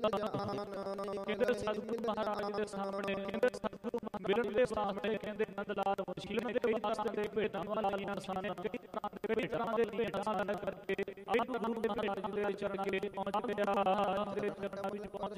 ਕਹਿੰਦੇ ਸਤਿਗੁਰੂ ਮਹਾਰਾਜ ਦੇ ਸਾਹਮਣੇ, ਕਹਿੰਦੇ ਸਤਿਗੁਰੂ ਮਿਲਣ ਦੇ ਸਾਹਮਣੇ, ਕਹਿੰਦੇ ਨੰਦ ਲਾਲ ਮੁਸ਼ਕਿਲ ਦੇ ਵਾਸਤੇ ਭੇਟਾਂ ਵਾਲੀਆਂ ਸਨ, ਕਈ ਤਰ੍ਹਾਂ ਦੇ ਭੇਟਾਂ ਦੇ ਭੇਟਾਂ ਕਰਕੇ ਆਪ ਗੁਰੂ ਮਹਾਰਾਜ ਦੇ ਚਰਨ ਕੇ ਪਹੁੰਚ ਗਿਆ, ਦੇ ਚਰਨਾਂ ਵਿੱਚ ਪਹੁੰਚ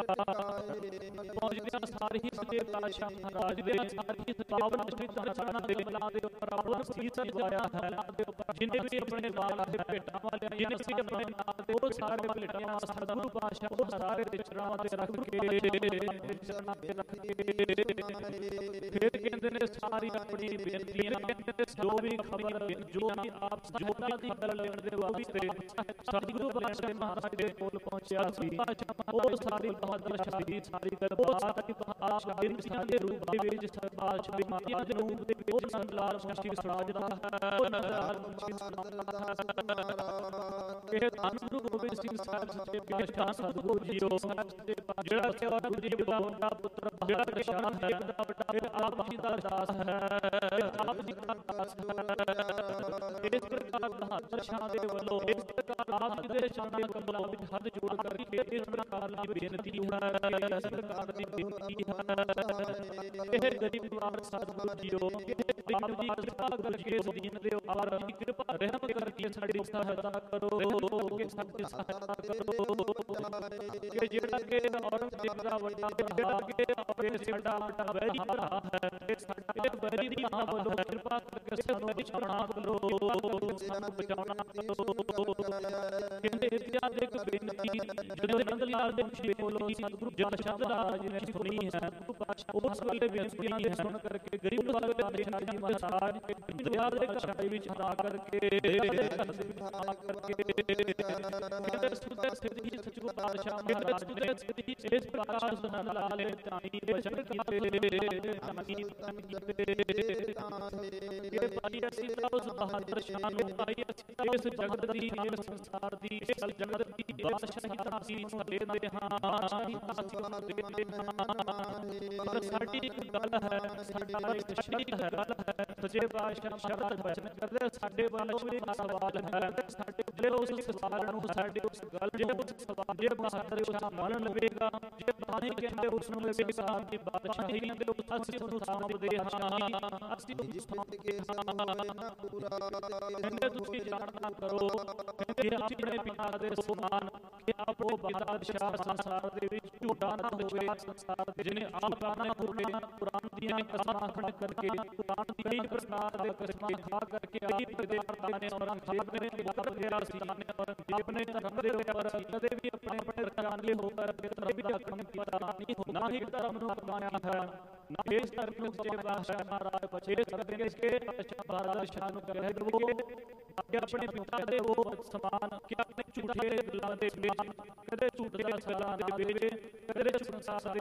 ਗਿਆ ਸਾਰੀ ਹੀ ਸੱਚੇ ਪਾਤਸ਼ਾਹ ਮਹਾਰਾਜ ਦੇ ਸਾਰੀ ਹੀ ਪਾਵਨ ਅਸ਼ਟਿਤਾਂ ਚਰਨਾਂ ਦੇ ਬਲਾਂ ਦੇ ਉੱਪਰ ਆਪਣਾ ਸੀਸ ਲਵਾਇਆ ਹੈ, ਜਿੰਨੇ ਵੀ ਆਪਣੇ ਵਾਲ ਦੇ ਭੇਟਾਂ ਵਾਲੇ, ਜਿੰਨੇ ਵੀ ਆਪਣੇ ਨਾਲ ਦੇ ਉਹ ਸਾਰੇ ਭੇਟਾਂ ਸਤਿਗੁਰੂ ਪਾਤਸ਼ਾਹ ਉਹ ਸਾਰੇ ਦੇ ਚਰਨਾਂ ਤੇ ਰੱਖ ਕੇ, ਚਰਨਾਂ ਤੇ ਰੱਖ ਕੇ ਫਿਰ ਕਹਿੰਦੇ ਨੇ ਸਾਰੀ ਆਪਣੀ ਬੇਨਤੀਆਂ, ਕਹਿੰਦੇ ਜੋ ਵੀ ਖਬਰ, ਜੋ ਵੀ ਆਪ ਸਹਾਇਤਾ ਦੀ ਖਬਰ ਲੈਣ ਦੇ ਵਾਸਤੇ ਸਤਿਗੁਰੂ ਪਾਤਸ਼ਾਹ ਮਹਾਰਾਜ ਦੇ ਕੋਲ ਪਹੁੰਚਿਆ ਸੀ, ਉਹ ਸਾਰੀ ਬਹਾਦਰ ਸ਼ਾਹੀ, ਸਾਰੀ ਦਰਬਾਰ ਦੀ ਬਹਾਦਰ ਬੇਨਤੀਆਂ ਦੇ ਰੂਪ ਦੇ ਵਿੱਚ ਸਰਬਾਸ਼ ਬੇਨਤੀਆਂ ਦੇ ਰੂਪ ਦੇ ਵਿੱਚ ਨੰਦ ਲਾਲ ਮੁਸ਼ਕਿਲ ਸੁਣਾਉਂਦਾ ਹੈ, ਉਹ ਨੰਦ ਲਾਲ ਮੁਸ਼ਕਿਲ ਸੁਣਾਉਂਦਾ ਹੈ। ਇਹ ਧੰਨ ਗੁਰੂ ਗੋਬਿੰਦ ਸਿੰਘ ਸਾਹਿਬ ਸੱਚੇ ਪਾਤਸ਼ਾਹ ਸਤਿਗੁਰੂ ਜੀਓ, ਜਿਹੜਾ ਸੇਵਾ ਗੁਰੂ ਜੀ ਦਾ ਪੁੱਤਰ ਬਹਾਦਰ ਸ਼ਾਹ ਹੈ, ਇਹ ਆਪ ਜੀ ਦਾ ਦਾਸ ਹੈ, ਆਪ ਜੀ ਦਾ ਦਾਸ ਹੈ। ਇਸ ਪ੍ਰਕਾਰ ਬਹਾਦਰ ਸ਼ਾਹ ਦੇ ਵੱਲੋਂ ਇਸ ਪ੍ਰਕਾਰ ਆਪ ਜੀ ਦੇ ਚਰਨਾਂ ਕਮਲਾਂ ਵਿੱਚ ਹੱਥ ਜੋੜ ਕਰਕੇ ਇਸ ਪ੍ਰਕਾਰ ਦੀ ਬੇਨਤੀ ਹੈ, ਇਸ ਪ੍ਰਕਾਰ ਦੀ ਬੇਨਤੀ ਹੈ। ਇਹ ਗਰੀਬ ਗੁਲਾਮ ਸਤਿਗੁਰੂ ਜੀਓ, ਆਪ ਜੀ ਕਿਰਪਾ ਕਰਕੇ ਇਸ ਦੀਨ ਦੇ ਉੱਪਰ ਕਿਰਪਾ ਰਹਿਮ ਕਰਕੇ ਸਾਡੀ ਸਹਾਇਤਾ ਕਰੋ, ਕਿ ਸਾਡੀ ਸਹਾਇਤਾ ਕਰੋ, ਕਿ ਜਿਹੜਾ ਕਿ ਔਰੰਗਜ਼ੇਬ ਦਾ ਵੱਡਾ ਭਰਾ ਹੈ, ਔਰ ਸਾਡਾ ਵੱਡਾ ਵੈਰੀ ਭਰਾ ਹੈ, ਇਹ ਸਾਡੇ ਵੈਰੀ ਦੀ ਮਾਂ ਵੱਲੋਂ ਕਿਰਪਾ ਕਰਕੇ ਸਾਨੂੰ ਬਚਾਉਣਾ ਕਰੋ, ਸਾਨੂੰ ਬਚਾਉਣਾ ਕਰੋ। ਕਹਿੰਦੇ ਇਤਿਹਾਸ ਦੇ ਇੱਕ ਬੇਨਤੀ ਜਦੋਂ ਨੰਦ ਲਾਲ ਦੇ ਮੁਸ਼ਕਿਲ ਕੋਲੋਂ ਸਤਿਗੁਰੂ ਜਪਸ਼ਬਦ ਰਾਜ ਨੇ ਸੁਣੀ ਹੈ, ਉਸ ਵੇਲੇ ਬੇਨਤੀ ਹੈ ਸੁਣ ਕਰਕੇ ਗਰੀਬ ਬਾਦਸ਼ਾਹ ਜੀ ਮਹਾਰਾਜ ਦੁਨੀਆ ਦੇ ਘਰ ਵਿੱਚ ਆ ਕਰਕੇ ਸੁਧਰ ਸਿੱਧੀ ਸਤਿਗੁਰੂ ਪਾਤਸ਼ਾਹ ਮਹਾਰਾਜ ਨੇ ਇਸ ਪ੍ਰਕਾਰ ਨੰਦ ਲਾਲ ਨੇ ਤਾਈ ਬਚਨ ਕੀਤੇ, ਇਹ ਭਾਈ ਅਸੀਂ ਤਾਂ ਉਸ ਬਹਾਦਰ ਸ਼ਾਹ ਨੂੰ ਭਾਈ ਅਸੀਂ ਤਾਂ ਇਸ ਜਗਤ ਦੀ, ਇਸ ਸੰਸਾਰ ਦੀ, ਇਸ ਜਗਤ ਦੀ ਬਾਦਸ਼ਾਹੀ ਤਾਂ ਅਸੀਂ ਦੇ ਦਿੰਦੇ ਹਾਂ, ਪਰ ਸਾਡੀ ਇੱਕ ਗੱਲ ਹੈ, ਸਾਡਾ ਇੱਕ ਸ਼ਰੀਕ ਹੈ, ਗੱਲ ਹੈ ਸੱਚੇ ਪਾਤਸ਼ਾਹ ਸ਼ਬਦ ਬਚਨ ਕਰਦੇ, ਸਾਡੇ ਵੱਲੋਂ ਵੀ ਸਵਾਲ ਹੈ, ਸਾਡੇ ਵੱਲੋਂ ਉਸ ਸਵਾਲ ਨੂੰ, ਸਾਡੇ ਉਸ ਗੱਲ ਜੇ ਉਸ ਸਵਾਲ ਜੇ ਬਹਾਦਰ ਸ਼ਾਹ ਮੰਨ ਲਵੇਗਾ, ਜੇ ਬਾਣੀ ਕਹਿੰਦੇ ਉਸ ਨੂੰ ਲਵੇਗਾ ਕਿ ਬਾਦਸ਼ਾਹੀ ਕਹਿੰਦੇ ਅਸੀਂ ਉਹਨੂੰ ਸਾਂਭਦੇ ਹਾਂ, ਅਸੀਂ ਉਹਨੂੰ ਸਾਂਭਦੇ ਹਾਂ। ਕਹਿੰਦੇ ਤੁਸੀਂ ਜਾਣਨਾ ਕਰੋ, ਕਹਿੰਦੇ ਆਪਣੇ ਪਿਤਾ ਦੇ ਸਮਾਨ ਕਿ ਆਪ ਉਹ ਬਾਦਸ਼ਾਹ ਸੰਸਾਰ ਦੇ ਵਿੱਚ ਝੂਠਾ ਨਾ ਹੋਵੇ, ਸੰਸਾਰ ਦੇ ਜਿਹਨੇ ਆਪ ਨਾ ਹੋਵੇ, ਕੁਰਾਨ ਦੀਆਂ ਕਸਮਾਂ ਖੜ ਕਰਕੇ, ਕੁਰਾਨ ਦੀ ਕਈ ਪ੍ਰਕਾਰ ਦੇ ਕਸਮਾਂ ਖਾ ਕਰਕੇ ਕਈ ਪ੍ਰਕਾਰ ਦੇ ਔਰੰਗਜ਼ੇਬ ਨੇ ਬਾਪ ਗਿਆ ਸੀ, ਔਰੰਗਜ਼ੇਬ ਨੇ ਧਰਮ ਦੇ ਉੱਪਰ ਕਦੇ ਵੀ ਆਪਣੇ ਆਪਣੇ ਰਚਾਂਦੇ ਹੋ ਕਰਕੇ ਧਰਮ ਵੀ ਆਕਰਮਣ ਕੀਤਾ ਨਹੀਂ, ਨਾ ਹੀ ਧਰਮ ਨੂੰ ਅਪਣਾਇਆ ਹੈ, ਨਾ ਇਸ ਧਰਮ ਨੂੰ ਸੱਚੇ ਪਾਤਸ਼ਾਹ ਮਹਾਰਾਜ ਬਚੇ ਸਕਦੇ ਨੇ, ਕਿ ਬਹਾਦਰ ਸ਼ਾਹ ਨੂੰ ਕਹਿ ਦਵੋ ਕਿ ਆਪਣੇ ਪਿਤਾ ਦੇ ਉਹ ਸਮਾਨ, ਕਿ ਆਪਣੇ ਝੂਠੇ ਗੱਲਾਂ ਦੇ ਵਿੱਚ, ਕਦੇ ਝੂਠੀਆਂ ਗੱਲਾਂ ਦੇ ਵਿੱਚ, ਕਦੇ ਸੰਸਾਰ ਦੇ